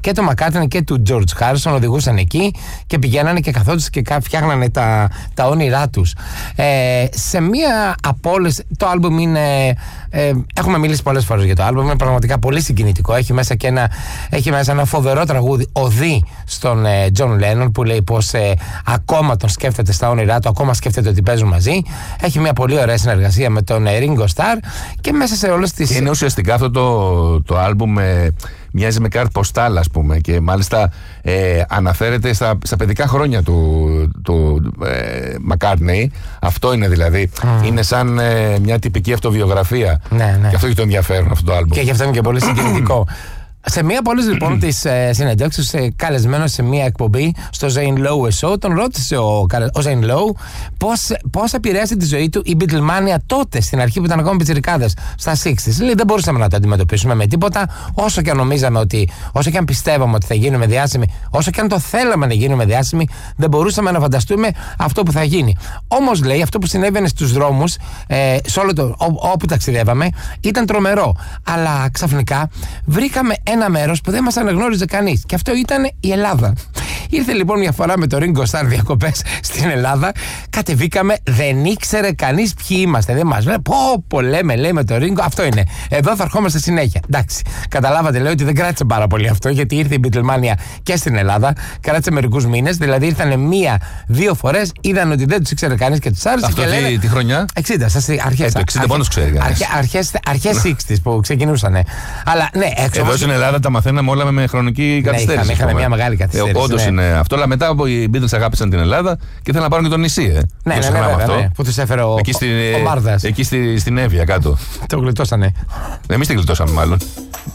και του McCartney και του George Harrison οδηγούσαν εκεί και πηγαίνανε και καθόντουσαν και φτιάχνανε τα όνειρά τους. Σε μία από όλες, το άλμπουμ είναι. Έχουμε μιλήσει πολλές φορές για το άλμπουμ, είναι πραγματικά πολύ συγκινητικό. Έχει μέσα ένα φοβερό τραγούδι, οδή στον John Lennon, που λέει πως ακόμα τον σκέφτεται στα όνειρά του, ακόμα σκέφτεται ότι παίζουν μαζί. Έχει μια πολύ ωραία συνεργασία με τον Ringo Starr και μέσα σε όλες τις. Είναι ουσιαστικά αυτό το άλμπουμ μοιάζει με κάρτ ποστάλ, ας πούμε, και μάλιστα αναφέρεται στα παιδικά χρόνια του McCartney. Αυτό είναι δηλαδή. Είναι σαν μια τυπική αυτοβιογραφία. Ναι. Και αυτό έχει το ενδιαφέρον αυτό το άλμπουμ. Και γι' αυτό είναι και πολύ συγκινητικό. Σε μία από όλες λοιπόν τις συνεντεύξεις, καλεσμένος σε μία εκπομπή στο Zane Lowe Show, τον ρώτησε ο Zane Lowe πώς επηρέασε τη ζωή του η Beatlemania τότε, στην αρχή που ήταν ακόμα πιτσιρικάδες, στα 60's. Λέει, δεν μπορούσαμε να το αντιμετωπίσουμε με τίποτα, όσο και αν νομίζαμε όσο και αν πιστεύαμε ότι θα γίνουμε διάσημοι, όσο και αν το θέλαμε να γίνουμε διάσημοι, δεν μπορούσαμε να φανταστούμε αυτό που θα γίνει. Όμως, λέει, αυτό που συνέβαινε στους δρόμους, όπου ταξιδεύαμε, ήταν τρομερό. Αλλά ξαφνικά βρήκαμε ένα μέρος που δεν μας αναγνώριζε κανείς. Και αυτό ήταν η Ελλάδα. Ήρθε λοιπόν μια φορά με το Ringo Starr διακοπές στην Ελλάδα. Κατεβήκαμε, δεν ήξερε κανείς ποιοι είμαστε. Δεν μας λέει, πω, λέει με το Ringo. Αυτό είναι. Εδώ θα ερχόμαστε συνέχεια. Εντάξει. Καταλάβατε, λέει, ότι δεν κράτησε πάρα πολύ αυτό, γιατί ήρθε η Beatlemania και στην Ελλάδα. Κράτησε μερικούς μήνες. Δηλαδή ήρθανε μία-δύο φορές, είδαν ότι δεν τους ήξερε κανείς και τους άρεσε. Αυτό και λένε, τη χρονιά? 60, αρχές. Το 60 πόντους ξέρει. Αρχές 60's που ξεκινούσανε. Αλλά ναι, εδώ στην Ελλάδα τα μαθαίναμε όλα με χρονική καθυστέρηση. Είχαμε μια μεγάλη καθυστέρηση. Όντως είναι αυτό, αλλά μετά οι Beatles αγάπησαν την Ελλάδα και ήθελαν να πάρουν και το νησί. Ναι, που τους έφερε ο Μάρδας. Εκεί στην Εύβοια κάτω. Το γλιτώσανε. Εμείς την γλιτώσαμε μάλλον.